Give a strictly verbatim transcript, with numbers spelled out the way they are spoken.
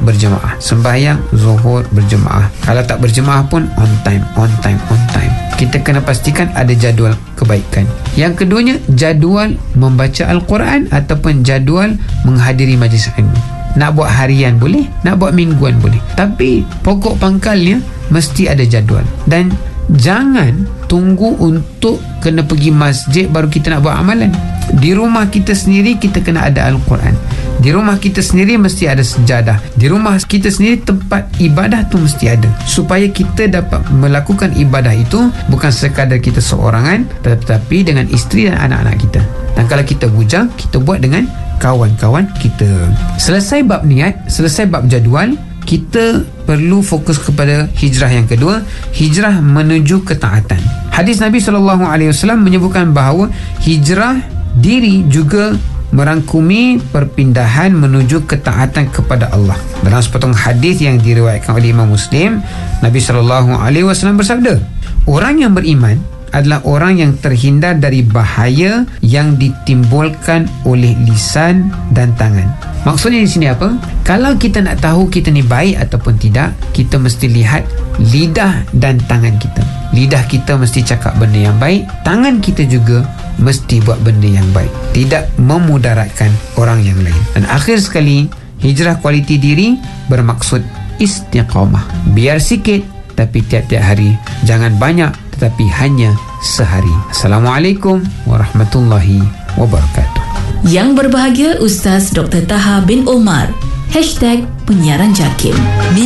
berjemaah. Sembahyang zuhur berjemaah. Kalau tak berjemaah pun on time, on time, on time. Kita kena pastikan ada jadual kebaikan. Yang keduanya, jadual membaca Al-Quran ataupun jadual menghadiri majlis ilmu. Nak buat harian boleh, nak buat mingguan boleh, tapi pokok pangkalnya mesti ada jadual. Dan jangan tunggu untuk kena pergi masjid baru kita nak buat amalan. Di rumah kita sendiri kita kena ada Al-Quran. Di rumah kita sendiri mesti ada sejadah. Di rumah kita sendiri tempat ibadah tu mesti ada, supaya kita dapat melakukan ibadah itu bukan sekadar kita seorangan, tetapi dengan isteri dan anak-anak kita. Dan kalau kita bujang, kita buat dengan kawan-kawan kita. Selesai bab niat, selesai bab jadual, kita perlu fokus kepada hijrah yang kedua, hijrah menuju ketaatan. Hadis Nabi sallallahu alaihi wasallam menyebutkan bahawa hijrah diri juga merangkumi perpindahan menuju ketaatan kepada Allah. Dalam sepotong hadis yang diriwayatkan oleh Imam Muslim, Nabi sallallahu alaihi wasallam bersabda, orang yang beriman adalah orang yang terhindar dari bahaya yang ditimbulkan oleh lisan dan tangan. Maksudnya di sini apa? Kalau kita nak tahu kita ni baik ataupun tidak, kita mesti lihat lidah dan tangan kita. Lidah kita mesti cakap benda yang baik, tangan kita juga mesti buat benda yang baik, tidak memudaratkan orang yang lain. Dan akhir sekali, hijrah kualiti diri bermaksud istiqamah. Biar sikit tapi tiap-tiap hari, jangan banyak tetapi hanya sehari. Assalamualaikum warahmatullahi wabarakatuh. Yang berbahagia Ustaz Doktor Taha bin Omar. Hashtag Penyiaran Jakim.